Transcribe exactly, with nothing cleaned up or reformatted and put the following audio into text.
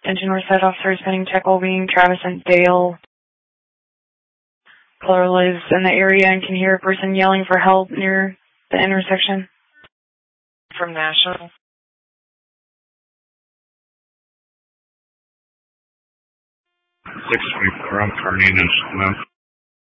Attention Northside officers, pending check while being Travis and Dale. Caller lives in the area and can hear a person yelling for help near the intersection. From National. six twenty-four, I'm turning in Memphis.